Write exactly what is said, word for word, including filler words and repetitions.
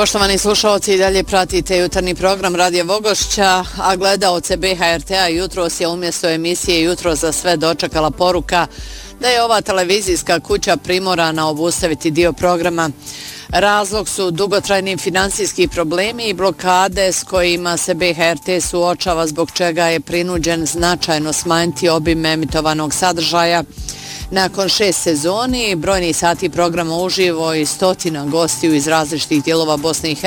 Poštovani slušalci, i dalje pratite jutarnji program Radija Vogošća, a gledaoce B H R T-a jutros je umjesto emisije Jutro za sve dočekala poruka da je ova televizijska kuća primorana obustaviti dio programa. Razlog su dugotrajni financijski problemi i blokade s kojima se B H R T suočava, zbog čega je prinuđen značajno smanjiti obim emitovanog sadržaja. Nakon šest sezoni, brojni sati programa uživo i stotina gostiju iz različitih dijelova Bosne i Hercegovine